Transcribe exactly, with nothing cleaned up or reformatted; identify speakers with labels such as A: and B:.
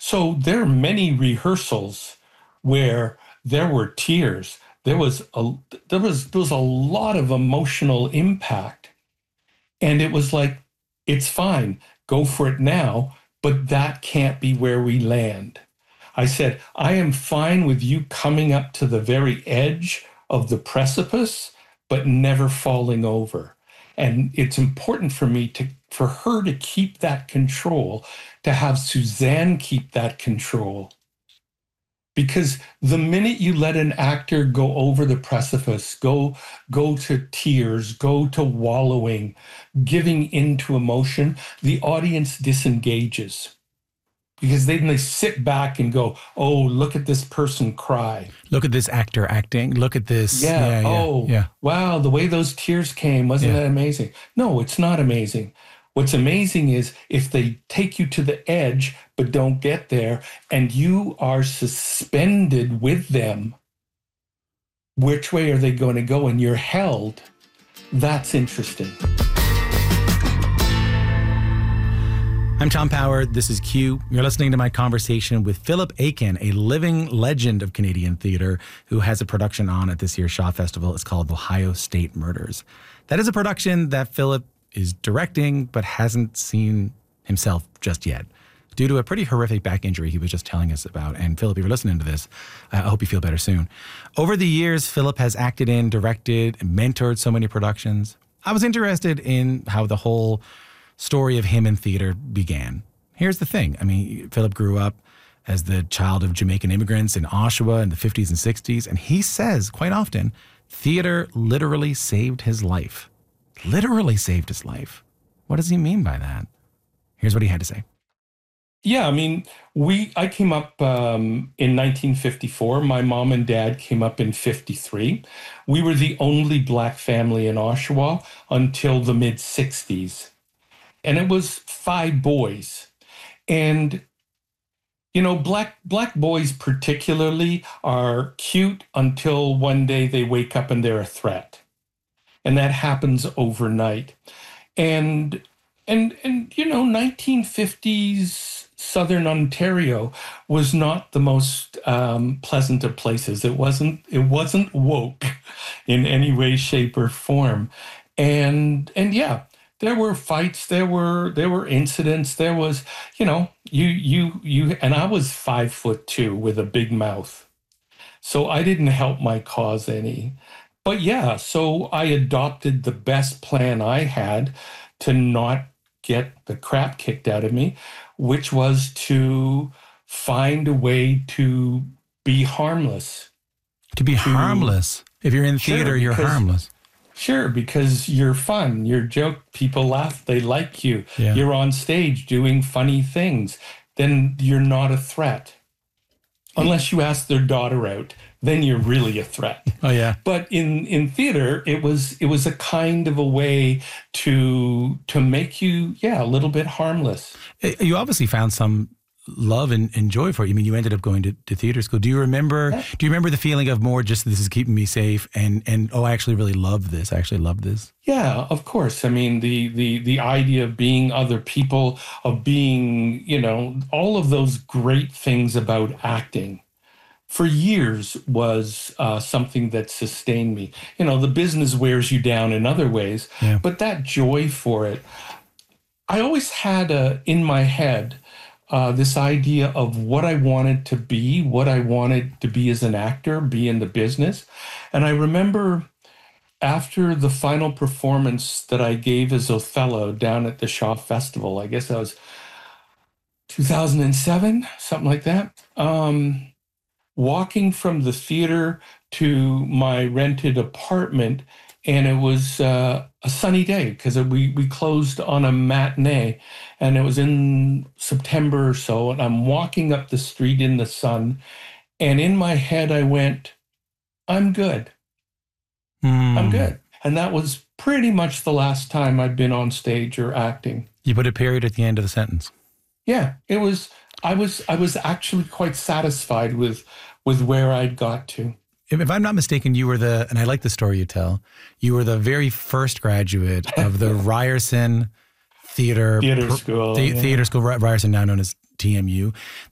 A: So there are many rehearsals where there were tears. There was a there was there was a lot of emotional impact. And it was like, it's fine, go for it now, but that can't be where we land. I said, I am fine with you coming up to the very edge of the precipice, but never falling over. And it's important for me to, for her to keep that control, to have Suzanne keep that control. Because the minute you let an actor go over the precipice, go, go to tears, go to wallowing, giving into emotion, the audience disengages. Because then they sit back and go, oh, look at this person cry.
B: Look at this actor acting. Look at this.
A: Yeah.
B: yeah, yeah
A: oh,
B: yeah.
A: wow, the way those tears came, wasn't
B: Yeah.
A: that amazing? No, it's not amazing. What's amazing is if they take you to the edge, but don't get there, and you are suspended with them, which way are they going to go? And you're held. That's interesting.
B: I'm Tom Power. This is Q. You're listening to my conversation with Philip Aiken, a living legend of Canadian theatre who has a production on at this year's Shaw Festival. It's called Ohio State Murders. That is a production that Philip is directing but hasn't seen himself just yet due to a pretty horrific back injury he was just telling us about. And Philip, if you're listening to this, uh, I hope you feel better soon. Over the years, Philip has acted in, directed, and mentored so many productions. I was interested in how the whole story of him in theater began. Here's the thing. I mean, Philip grew up as the child of Jamaican immigrants in Oshawa in the fifties and sixties, and he says quite often, theater literally saved his life. Literally saved his life. What does he mean by that? Here's what he had to say.
A: Yeah, I mean, we. I came up um, in nineteen fifty-four. My mom and dad came up in fifty-three. We were the only Black family in Oshawa until the mid-sixties. And it was five boys. And, you know, black black boys particularly are cute until one day they wake up and they're a threat. And that happens overnight. And, and, and you know, nineteen fifties Southern Ontario was not the most um, pleasant of places. It wasn't, it wasn't woke in any way, shape, or form. And, and yeah, there were fights, there were, there were incidents, there was, you know, you, you, you, and I was five foot two with a big mouth. So I didn't help my cause any. But yeah, so I adopted the best plan I had to not get the crap kicked out of me, which was to find a way to be harmless.
B: To be to, harmless. If you're in theater, sure, you're because, harmless.
A: Sure, because you're fun, you're joke, people laugh, they like you. Yeah. You're on stage doing funny things. Then you're not a threat. Unless you ask their daughter out, then you're really a threat.
B: Oh yeah.
A: But in, in theater, it was it was a kind of a way to to make you, yeah, a little bit harmless.
B: You obviously found some love and, and joy for it. I mean, you ended up going to, to theater school. Do you remember yeah. do you remember the feeling of more just this is keeping me safe and and oh, I actually really love this. I actually love this.
A: Yeah, of course. I mean, the the the idea of being other people, of being, you know, all of those great things about acting for years was uh, something that sustained me. You know, the business wears you down in other ways, yeah. but that joy for it, I always had a, in my head uh, this idea of what I wanted to be, what I wanted to be as an actor, be in the business. And I remember after the final performance that I gave as Othello down at the Shaw Festival, I guess that was two thousand seven, something like that, um, walking from the theater to my rented apartment, and it was uh, a sunny day because we, we closed on a matinee, and it was in September or so, and I'm walking up the street in the sun, and in my head I went, I'm good. Mm. I'm good. And that was pretty much the last time I'd been on stage or acting.
B: You put a period at the end of the sentence.
A: Yeah, it was, I was, I was actually quite satisfied with, with where I'd got to.
B: If I'm not mistaken, you were the, and I like the story you tell, you were the very first graduate of the Ryerson Theater,
A: theater School.
B: The,
A: yeah.
B: Theater School, Ryerson, now known as T M U.